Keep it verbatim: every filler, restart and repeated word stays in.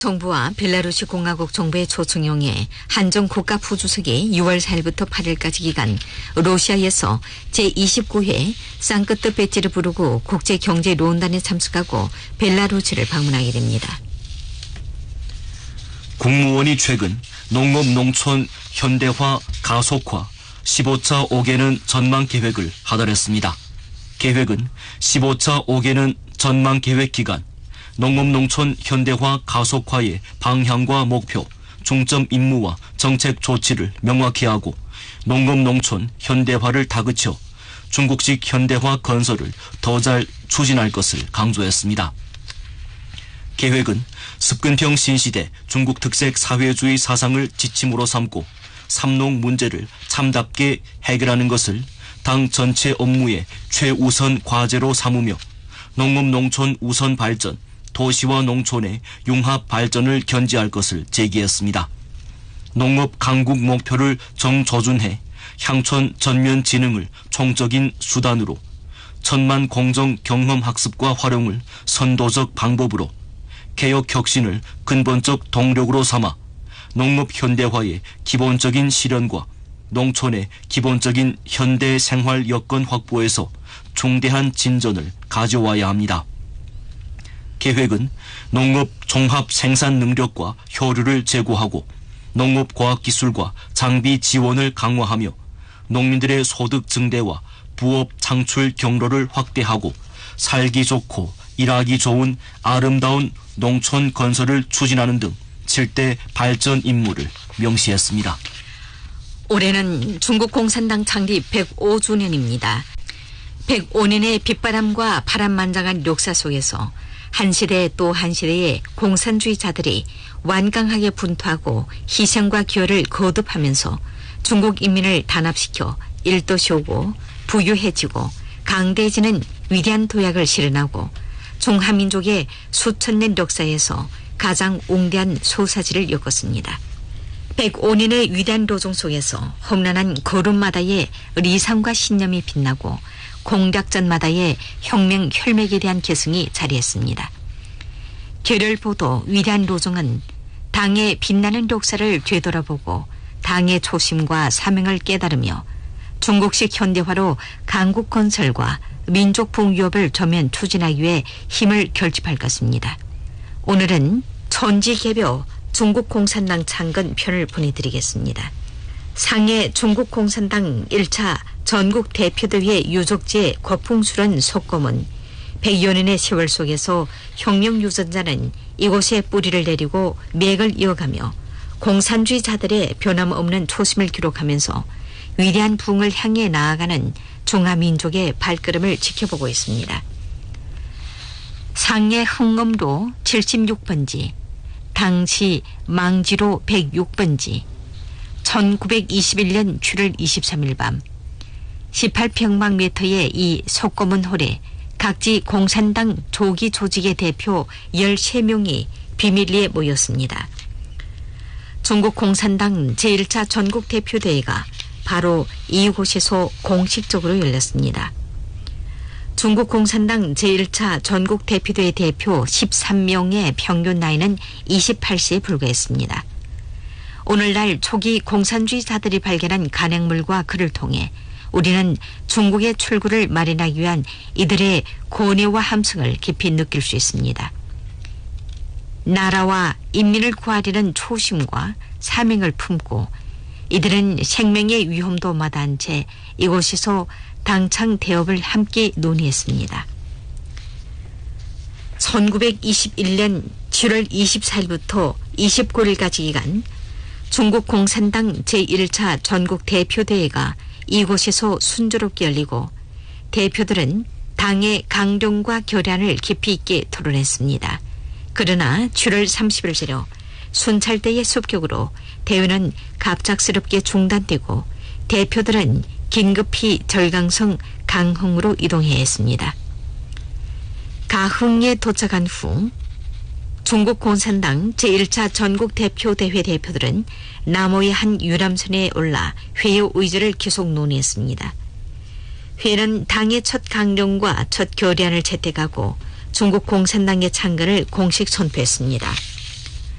정부와 벨라루시 공화국 정부의 초청용에 한정 국가부주석이 유월 사일부터 팔일까지 기간 러시아에서 제이십구 회 상크트 베르츠부르크 국제경제론단에 참석하고 벨라루시를 방문하게 됩니다. 국무원이 최근 농업 농촌 현대화 가속화 십오 차 오 개는 전망 계획을 하달했습니다. 계획은 십오 차 오 개는 전망 계획 기간 농업 농촌 현대화 가속화의 방향과 목표, 중점 임무와 정책 조치를 명확히 하고 농업 농촌 현대화를 다그쳐 중국식 현대화 건설을 더 잘 추진할 것을 강조했습니다. 계획은 습근평 신시대 중국 특색 사회주의 사상을 지침으로 삼고 삼농 문제를 참답게 해결하는 것을 당 전체 업무의 최우선 과제로 삼으며 농업 농촌 우선 발전, 도시와 농촌의 융합 발전을 견지할 것을 제기했습니다. 농업 강국 목표를 정조준해 향촌 전면 진흥을 총적인 수단으로 천만 공정 경험 학습과 활용을 선도적 방법으로 개혁 혁신을 근본적 동력으로 삼아 농업 현대화의 기본적인 실현과 농촌의 기본적인 현대 생활 여건 확보에서 중대한 진전을 가져와야 합니다. 계획은 농업 종합 생산 능력과 효율을 제고하고 농업 과학기술과 장비 지원을 강화하며 농민들의 소득 증대와 부업 창출 경로를 확대하고 살기 좋고 일하기 좋은 아름다운 농촌 건설을 추진하는 등 칠 대 발전 임무를 명시했습니다. 올해는 중국 공산당 창립 백오 주년입니다. 백오 년의 빗바람과 파란만장한 역사 속에서 한 시대 또 한 시대의 공산주의자들이 완강하게 분투하고 희생과 기여를 거듭하면서 중국 인민을 단합시켜 일도시오고 부유해지고 강대해지는 위대한 도약을 실현하고 중화민족의 수천 년 역사에서 가장 웅대한 소사지를 엮었습니다. 백오 년의 위대한 도정 속에서 험난한 걸음마다의 리상과 신념이 빛나고 공작전마다의 혁명 혈맥에 대한 계승이 자리했습니다. 계렬보도 위대한 도정은 당의 빛나는 역사를 되돌아보고 당의 초심과 사명을 깨달으며 중국식 현대화로 강국 건설과 민족 풍요업을 전면 추진하기 위해 힘을 결집할 것입니다. 오늘은 천지개벽 중국 공산당 창건 편을 보내드리겠습니다. 상해 중국 공산당 일 차 전국 대표대회 유족지의 거풍스런 속검은 백여 년의 세월 속에서 혁명 유전자는 이곳에 뿌리를 내리고 맥을 이어가며 공산주의자들의 변함없는 초심을 기록하면서 위대한 부흥을 향해 나아가는 중화민족의 발걸음을 지켜보고 있습니다. 상해 흥엄로 칠십육 번지, 당시 망지로 백육 번지, 천구백이십일 년 칠월 이십삼일 밤 십팔 평방미터의 이 속검은 홀에 각지 공산당 조기 조직의 대표 열세 명이 비밀리에 모였습니다. 중국 공산당 제일 차 전국 대표대회가 바로 이곳에서 공식적으로 열렸습니다. 중국 공산당 제일 차 전국 대표대회 대표 십삼 명의 평균 나이는 이십팔 세에 불과했습니다. 오늘날 초기 공산주의자들이 발견한 간행물과 글을 통해 우리는 중국의 출구를 마련하기 위한 이들의 고뇌와 함성을 깊이 느낄 수 있습니다. 나라와 인민을 구하려는 초심과 사명을 품고 이들은 생명의 위험도 마다한 채 이곳에서 당창 대업을 함께 논의했습니다. 천구백이십일 년 칠월 이십사일부터 이십구일까지 기간 중국 공산당 제일 차 전국 대표대회가 이곳에서 순조롭게 열리고 대표들은 당의 강령과 결연을 깊이 있게 토론했습니다. 그러나 칠월 삼십일 새벽 순찰대의 습격으로 대회는 갑작스럽게 중단되고 대표들은 긴급히 절강성 강흥으로 이동해야 했습니다. 가흥에 도착한 후 중국 공산당 제일 차 전국 대표대회 대표들은 남오의 한 유람선에 올라 회의 의제를 계속 논의했습니다. 회는 당의 첫 강령과 첫 결의안을 채택하고 중국 공산당의 창건을 공식 선포했습니다.